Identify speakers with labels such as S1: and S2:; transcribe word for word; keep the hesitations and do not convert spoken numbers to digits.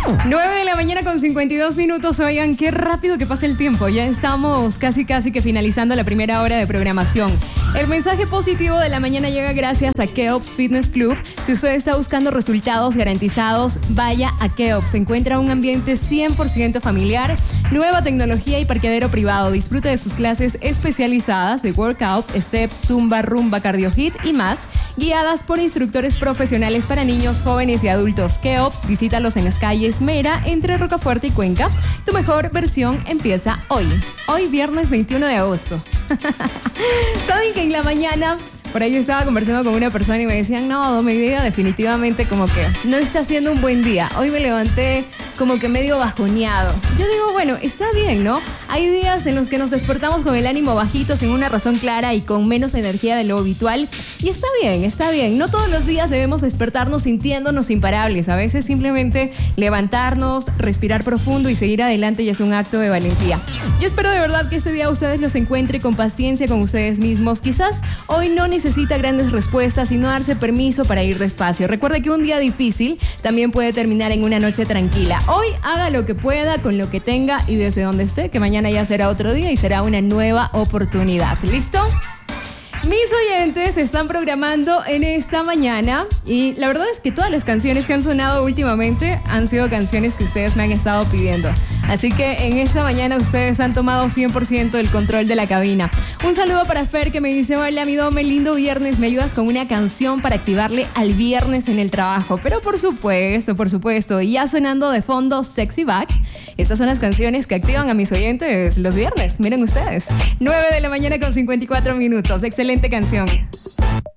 S1: nueve de la mañana con cincuenta y dos minutos. Oigan, qué rápido que pasa el tiempo. Ya estamos casi casi que finalizando la primera hora de programación. El mensaje positivo de la mañana llega gracias a Keops Fitness Club. Si usted está buscando resultados garantizados, vaya a Keops. Se encuentra un ambiente cien por ciento familiar, nueva tecnología y parqueadero privado. Disfruta de sus clases especializadas de workout, steps, zumba, rumba, cardio hit y más, guiadas por instructores profesionales para niños, jóvenes y adultos. Keops, visítalos en las calles Mera, entre Rocafuerte y Cuenca. Tu mejor versión empieza hoy. Hoy viernes veintiuno de agosto. ¿Saben que en la mañana por ahí yo estaba conversando con una persona y me decían, no, mi día definitivamente como que no está siendo un buen día? Hoy me levanté como que medio bajoneado. Yo digo, bueno, está bien, ¿no? Hay días en los que nos despertamos con el ánimo bajito, sin una razón clara y con menos energía de lo habitual. Y está bien, está bien. No todos los días debemos despertarnos sintiéndonos imparables. A veces simplemente levantarnos, respirar profundo y seguir adelante ya es un acto de valentía. Yo espero de verdad que este día ustedes los encuentren con paciencia con ustedes mismos. Quizás hoy no necesita grandes respuestas, sino darse permiso para ir despacio. Recuerde que un día difícil también puede terminar en una noche tranquila. Hoy haga lo que pueda con lo que tenga y desde donde esté, que mañana ya será otro día y será una nueva oportunidad. ¿Listo? Mis oyentes se están programando en esta mañana y la verdad es que todas las canciones que han sonado últimamente han sido canciones que ustedes me han estado pidiendo. Así que en esta mañana ustedes han tomado cien por ciento el control de la cabina. Un saludo para Fer que me dice, hola mi Dome, lindo viernes, ¿me ayudas con una canción para activarle al viernes en el trabajo? Pero por supuesto, por supuesto, ya sonando de fondo Sexy Back. Estas son las canciones que activan a mis oyentes los viernes, miren ustedes. nueve de la mañana con cincuenta y cuatro minutos, excelente canción.